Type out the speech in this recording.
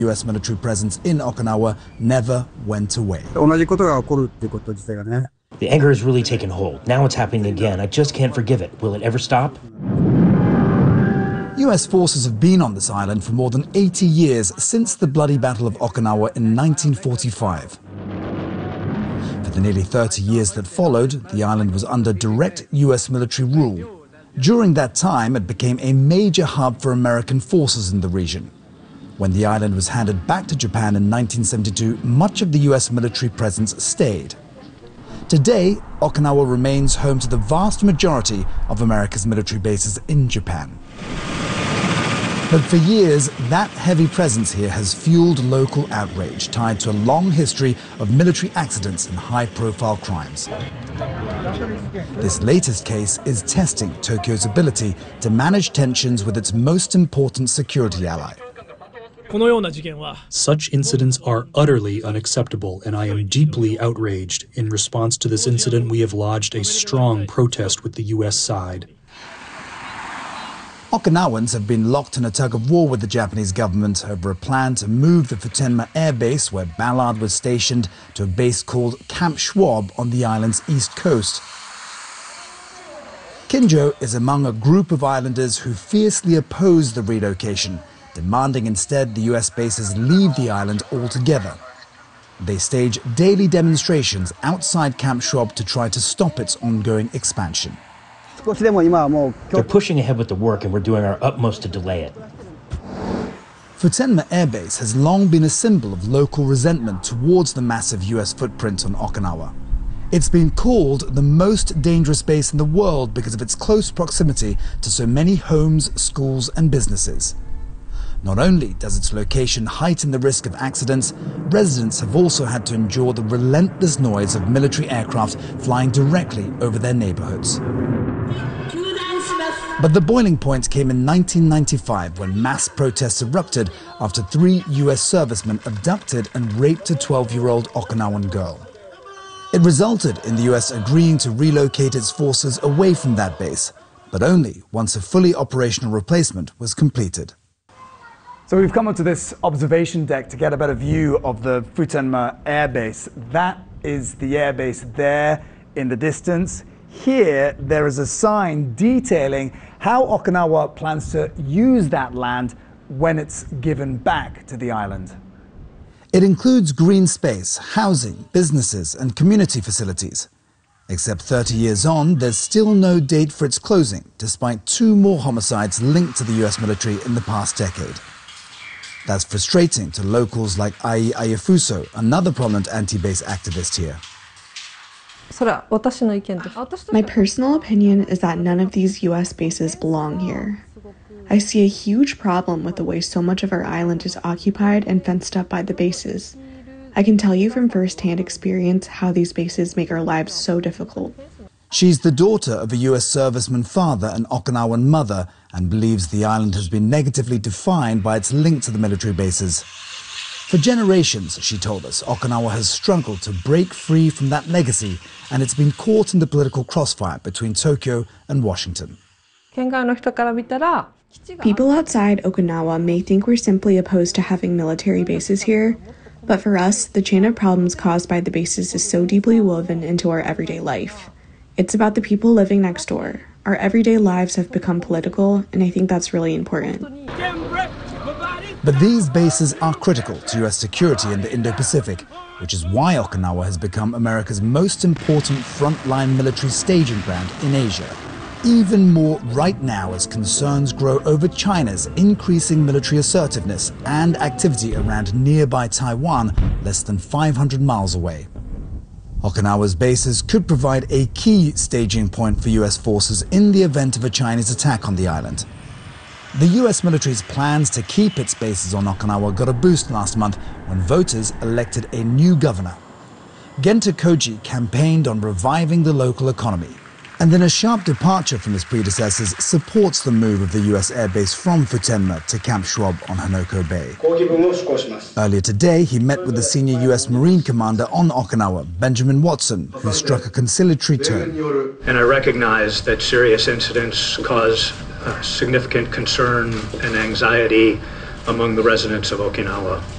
US military presence in Okinawa never went away. The anger has really taken hold. Now it's happening again. I just can't forgive it. Will it ever stop? US forces have been on this island for more than 80 years, since the bloody Battle of Okinawa in 1945. For the nearly 30 years that followed, the island was under direct US military rule. During that time, it became a major hub for American forces in the region. When the island was handed back to Japan in 1972, much of the US military presence stayed. Today, Okinawa remains home to the vast majority of America's military bases in Japan. But for years, that heavy presence here has fueled local outrage tied to a long history of military accidents and high-profile crimes. This latest case is testing Tokyo's ability to manage tensions with its most important security ally. Such incidents are utterly unacceptable, and I am deeply outraged. In response to this incident, we have lodged a strong protest with the U.S. side. Okinawans have been locked in a tug-of-war with the Japanese government over a plan to move the Futenma Air Base, where Ballard was stationed, to a base called Camp Schwab on the island's east coast. Kinjo is among a group of islanders who fiercely oppose the relocation, demanding instead the US bases leave the island altogether. They stage daily demonstrations outside Camp Schwab to try to stop its ongoing expansion. They're pushing ahead with the work, and we're doing our utmost to delay it. Futenma Air Base has long been a symbol of local resentment towards the massive US footprint on Okinawa. It's been called the most dangerous base in the world because of its close proximity to so many homes, schools, and businesses. Not only does its location heighten the risk of accidents, residents have also had to endure the relentless noise of military aircraft flying directly over their neighborhoods. But the boiling point came in 1995 when mass protests erupted after 3 US servicemen abducted and raped a 12-year-old Okinawan girl. It resulted in the US agreeing to relocate its forces away from that base, but only once a fully operational replacement was completed. So we've come onto this observation deck to get a better view of the Futenma Air Base. That is the air base there in the distance. Here, there is a sign detailing how Okinawa plans to use that land when it's given back to the island. It includes green space, housing, businesses, and community facilities. Except 30 years on, there's still no date for its closing, despite 2 more homicides linked to the US military in the past decade. That's frustrating to locals like Ai Ayafuso, another prominent anti-base activist here. My personal opinion is that none of these US bases belong here. I see a huge problem with the way so much of our island is occupied and fenced up by the bases. I can tell you from first-hand experience how these bases make our lives so difficult. She's the daughter of a US serviceman father and Okinawan mother, and believes the island has been negatively defined by its link to the military bases. For generations, she told us, Okinawa has struggled to break free from that legacy, and it's been caught in the political crossfire between Tokyo and Washington. People outside Okinawa may think we're simply opposed to having military bases here, but for us, the chain of problems caused by the bases is so deeply woven into our everyday life. It's about the people living next door. Our everyday lives have become political, and I think that's really important. But these bases are critical to US security in the Indo-Pacific, which is why Okinawa has become America's most important frontline military staging ground in Asia. Even more right now as concerns grow over China's increasing military assertiveness and activity around nearby Taiwan, less than 500 miles away. Okinawa's bases could provide a key staging point for US forces in the event of a Chinese attack on the island. The US military's plans to keep its bases on Okinawa got a boost last month when voters elected a new governor. Genta Koji campaigned on reviving the local economy, and in a sharp departure from his predecessors, supports the move of the US airbase from Futenma to Camp Schwab on Hanoko Bay. Earlier today, he met with the senior US Marine commander on Okinawa, Benjamin Watson, who struck a conciliatory tone. And I recognize that serious incidents cause significant concern and anxiety among the residents of Okinawa.